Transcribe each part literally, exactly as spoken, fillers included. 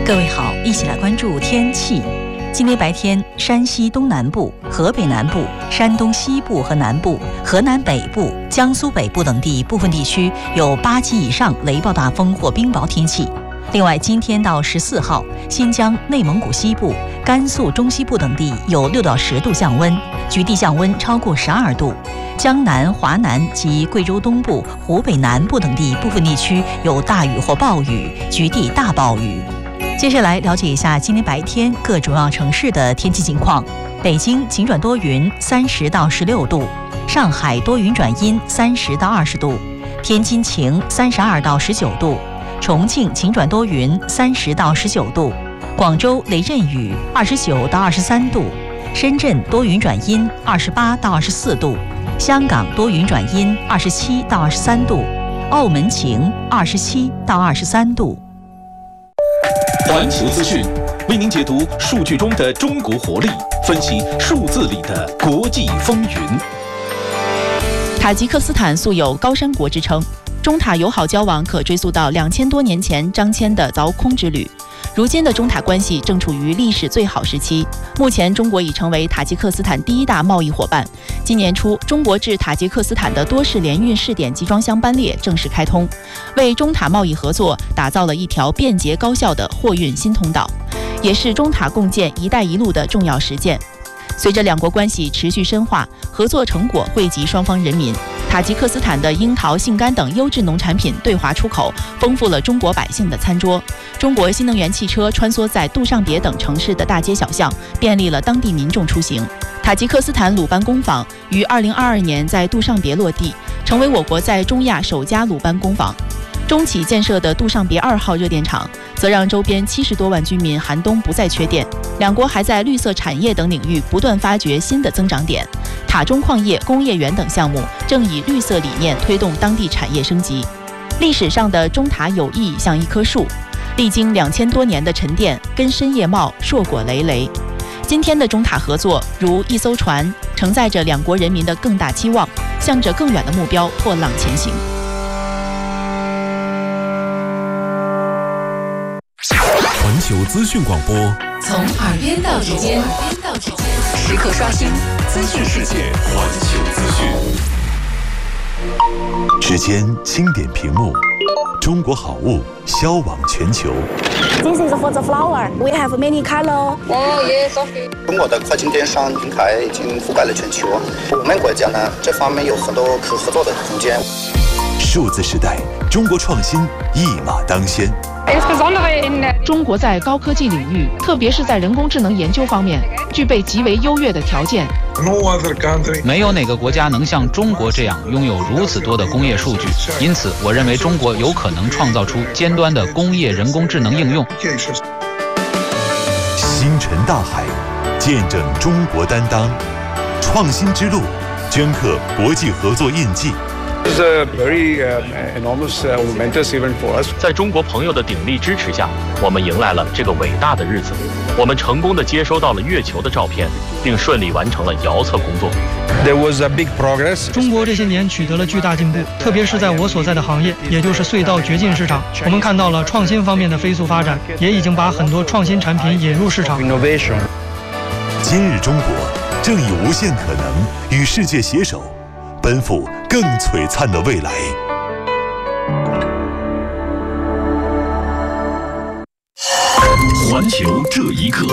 各位好，一起来关注天气。今天白天，山西东南部、河北南部、山东西部和南部、河南北部、江苏北部等地部分地区有八级以上雷暴大风或冰雹天气。另外，今天到十四号，新疆、内蒙古西部、甘肃中西部等地有六到十度降温，局地降温超过十二度。江南、华南及贵州东部、湖北南部等地部分地区有大雨或暴雨，局地大暴雨。接下来了解一下今天白天各主要城市的天气情况。北京晴转多云，三十到十六度；上海多云转阴，三十到二十度；天津晴，三十二到十九度；重庆晴转多云，三十到十九度；广州雷阵雨，二十九到二十三度；深圳多云转阴，二十八到二十四度；香港多云转阴，二十七到二十三度；澳门晴，二十七到二十三度。 环球资讯为您解读数据中的中国活力，分析数字里的国际风云。 塔吉克斯坦素有高山国之称，中塔友好交往可追溯到两千多年前张骞的凿空之旅。如今的中塔关系正处于历史最好时期，目前中国已成为塔吉克斯坦第一大贸易伙伴。今年初，中国至塔吉克斯坦的多式联运试点集装箱班列正式开通，为中塔贸易合作打造了一条便捷高效的货运新通道，也是中塔共建“一带一路”的重要实践。随着两国关系持续深化，合作成果惠及双方人民。塔吉克斯坦的樱桃、杏干等优质农产品对华出口，丰富了中国百姓的餐桌。中国新能源汽车穿梭在杜尚别等城市的大街小巷，便利了当地民众出行。塔吉克斯坦鲁班工坊于二零二二年在杜尚别落地，成为我国在中亚首家鲁班工坊。中企建设的杜尚别二号热电厂，则让周边七十多万居民寒冬不再缺电。两国还在绿色产业等领域不断发掘新的增长点。塔中矿业、工业园等项目正以绿色理念推动当地产业升级。历史上的中塔友谊像一棵树，历经两千多年的沉淀，根深叶茂，硕果累累。今天的中塔合作如一艘船，承载着两国人民的更大期望，向着更远的目标破浪前行。 环球资讯广播， 从耳边到指尖，时刻刷新资讯世界。 环球资讯， 指尖轻点屏幕，中国好物销往全球。 This is for the flower. We have many color. Oh yes, okay. 中国的跨境电商平台已经覆盖了全球，我们国家呢这方面有很多可合作的空间。 数字时代，中国创新一马当先。 中国在高科技领域，特别是在人工智能研究方面，具备极为优越的条件。 没有哪个国家能像中国这样拥有如此多的工业数据，因此我认为中国有可能创造出尖端的工业人工智能应用。 星辰大海，见证中国担当，创新之路，镌刻国际合作印记。 在中国朋友的鼎力支持下，我们迎来了这个伟大的日子。我们成功地接收到了月球的照片，并顺利完成了遥测工作。 中国这些年取得了巨大进步，特别是在我所在的行业，也就是隧道掘进市场，我们看到了创新方面的飞速发展，也已经把很多创新产品引入市场。 今日中国正以无限可能与世界携手，奔赴更璀璨的未来。 环球这一刻，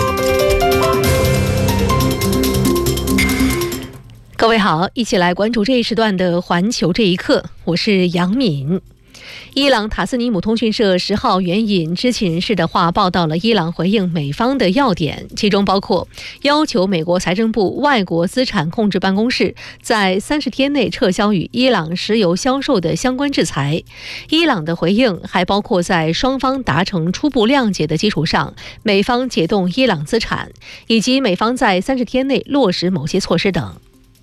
各位好，一起来关注这一时段的环球这一刻，我是杨敏。伊朗塔斯尼姆通讯社十号援引知情人士的话报道了伊朗回应美方的要点，其中包括要求美国财政部外国资产控制办公室在三十天内撤销与伊朗石油销售的相关制裁。伊朗的回应还包括在双方达成初步谅解的基础上，美方解冻伊朗资产，以及美方在三十天内落实某些措施等。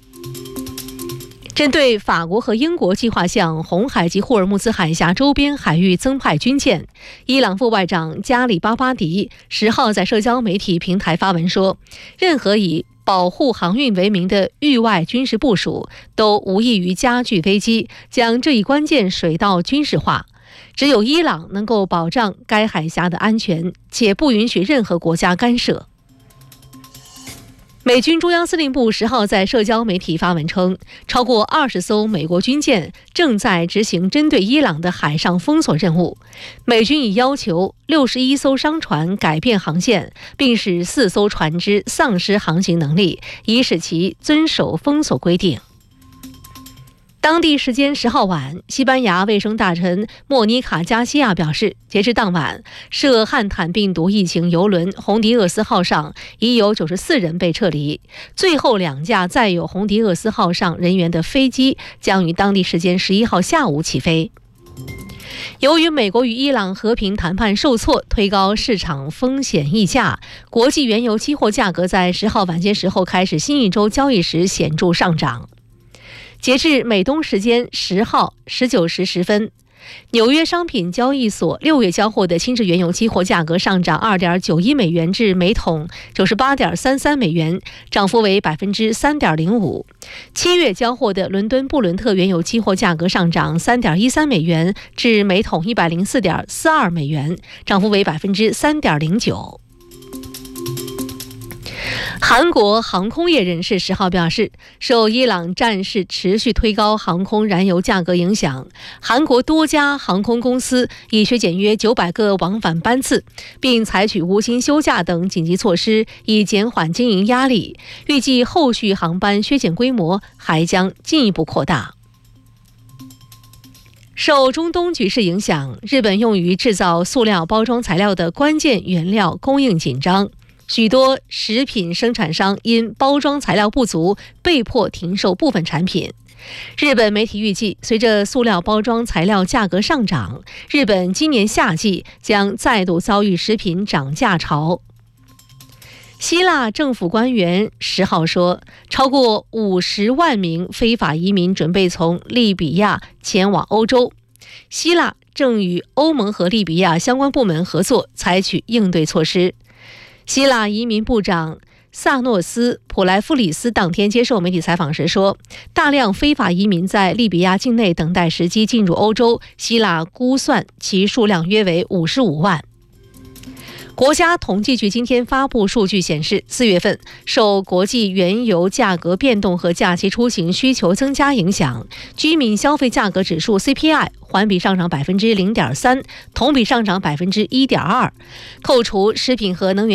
针对法国和英国计划向红海及霍尔木兹海峡周边海域增派军舰，伊朗副外长加里巴巴迪十号在社交媒体平台发文说，任何以保护航运为名的域外军事部署都无异于加剧危机，将这一关键水道军事化。 只有伊朗能够保障该海峡的安全，且不允许任何国家干涉。美军中央司令部十号在社交媒体发文称，超过二十艘美国军舰正在执行针对伊朗的海上封锁任务。美军已要求六十一艘商船改变航线，并使四艘船只丧失航行能力，以使其遵守封锁规定。当地时间十号晚，西班牙卫生大臣莫妮卡·加西亚表示，截至当晚，涉汉坦病毒疫情邮轮红迪厄斯号上已有九十四人被撤离，最后两架载有红迪厄斯号上人员的飞机将于当地时间十一号下午起飞。由于美国与伊朗和平谈判受挫，推高市场风险溢价，国际原油期货价格在十号晚间时候开始新一周交易时显著上涨。截至美东时间十号十九时十分，纽约商品交易所六月交货的轻质原油期货价格上涨 二点九一美元至每桶 九十八点三三美元，涨幅为 百分之三点零五。七月交货的伦敦布伦特原油期货价格上涨 三点一三美元至每桶 一百零四点四二美元，涨幅为 百分之三点零九。韩国航空业人士十号表示，受伊朗战事持续推高航空燃油价格影响，韩国多家航空公司已削减约九百个往返班次，并采取无薪休假等紧急措施，以减缓经营压力。预计后续航班削减规模还将进一步扩大。受中东局势影响，日本用于制造塑料包装材料的关键原料供应紧张。许多食品生产商因包装材料不足，被迫停售部分产品。日本媒体预计，随着塑料包装材料价格上涨，日本今年夏季将再度遭遇食品涨价潮。希腊政府官员十号说，超过五十万名非法移民准备从利比亚前往欧洲。希腊正与欧盟和利比亚相关部门合作，采取应对措施。希腊移民部长萨诺斯·普莱夫里斯当天接受媒体采访时说，大量非法移民在利比亚境内等待时机进入欧洲，希腊估算其数量约为五十五万。国家统计局今天发布数据显示，四月份受国际原油价格变动和假期出行需求增加影响，居民消费价格指数 C P I 环比上涨 百分之零点三， 同比上涨 百分之一点二。 扣除食品和能源